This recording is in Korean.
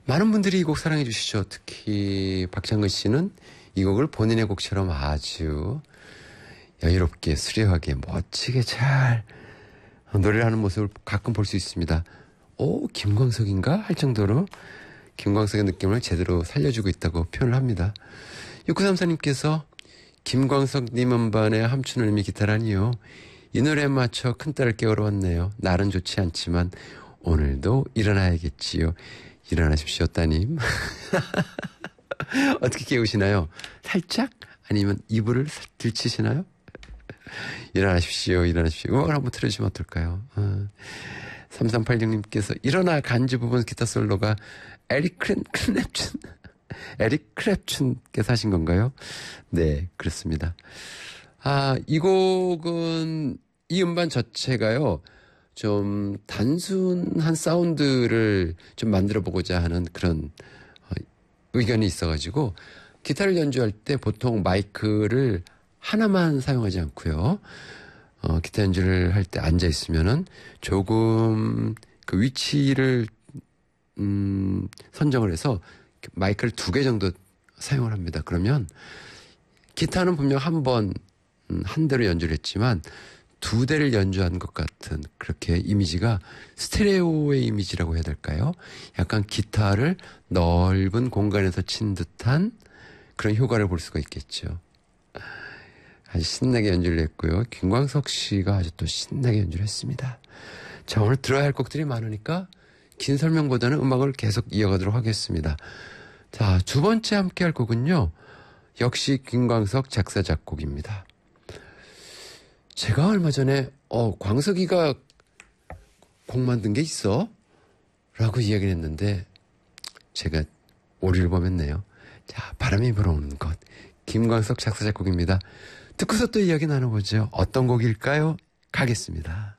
많은 분들이 이 곡 사랑해 주시죠. 특히 박창근 씨는 이 곡을 본인의 곡처럼 아주 여유롭게 수려하게 멋지게 잘 노래를 하는 모습을 가끔 볼 수 있습니다. 오, 김광석인가? 할 정도로 김광석의 느낌을 제대로 살려주고 있다고 표현을 합니다. 6934님께서 김광석님 음반에 함춘을 의미 기타라니요. 이 노래에 맞춰 큰딸을 깨우러 왔네요. 날은 좋지 않지만 오늘도 일어나야겠지요. 일어나십시오, 따님. 어떻게 깨우시나요? 살짝? 아니면 이불을 들치시나요? 일어나십시오, 일어나십시오. 음악을 한번 틀어주시면 어떨까요? 3386님께서 일어나 간주 부분 기타 솔로가 에릭 크랩춘께서 하신 건가요? 네, 그렇습니다. 이 곡은 이 음반 자체가요, 좀 단순한 사운드를 좀 만들어 보고자 하는 그런 의견이 있어가지고 기타를 연주할 때 보통 마이크를 하나만 사용하지 않고요. 기타 연주를 할 때 앉아 있으면은 조금 그 위치를 선정을 해서 마이크를 2개 정도 사용을 합니다. 그러면 기타는 분명 한 대로 연주를 했지만 2대를 연주한 것 같은 그렇게 이미지가 스테레오의 이미지라고 해야 될까요? 약간 기타를 넓은 공간에서 친 듯한 그런 효과를 볼 수가 있겠죠. 아주 신나게 연주를 했고요. 김광석 씨가 아주 또 신나게 연주를 했습니다. 자, 오늘 들어야 할 곡들이 많으니까 긴 설명보다는 음악을 계속 이어가도록 하겠습니다. 자, 두 번째 함께 할 곡은요. 역시 김광석 작사 작곡입니다. 제가 얼마 전에 광석이가 곡 만든 게 있어? 라고 이야기를 했는데 제가 오류를 범했네요. 자, 바람이 불어오는 것. 김광석 작사 작곡입니다. 듣고서 또 이야기 나눠보죠. 어떤 곡일까요? 가겠습니다.